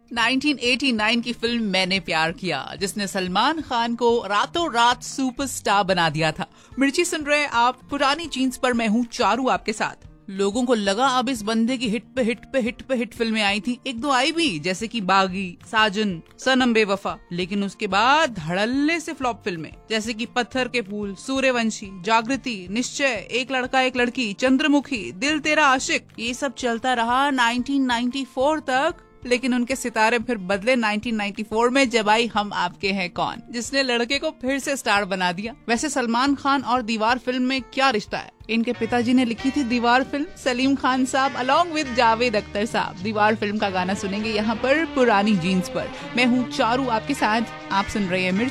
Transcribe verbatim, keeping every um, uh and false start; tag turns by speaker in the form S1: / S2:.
S1: Nineteen eighty nine की film मैंने प्यार किया, जिसने सलमान खान को रातों रात सुपरस्टार बना दिया था। मिर्ची सुन रहे आप पुरानी जीन्स पर, मैं हूँ चारू आपके साथ। लोगों को लगा अब इस बंदे की हिट पे हिट पे हिट पे हिट फिल्में आई थी, एक दो आई भी जैसे कि बागी, साजन, सनम बेवफा, लेकिन उसके बाद धड़ल्ले से फ्लॉप फिल्में जैसे कि पत्थर के फूल, सूर्यवंशी, जागृति, निश्चय, एक लड़का एक लड़की, चंद्रमुखी, दिल तेरा आशिक, ये सब चलता रहा नाइनटीन नाइंटी फोर तक। लेकिन उनके सितारे फिर बदले नाइनटीन नाइंटी फोर में जब आई हम आपके हैं कौन, जिसने लड़के को फिर से स्टार बना दिया। वैसे सलमान खान और दीवार फिल्म में क्या रिश्ता है? इनके पिताजी ने लिखी थी दीवार फिल्म, सलीम खान साहब अलॉन्ग विद जावेद अख्तर साहब। दीवार फिल्म का गाना सुनेंगे यहाँ पर पुरानी जीन्स पर। मैं हूँ चारू आपके साथ, आप सुन रहे हैं मिर्च।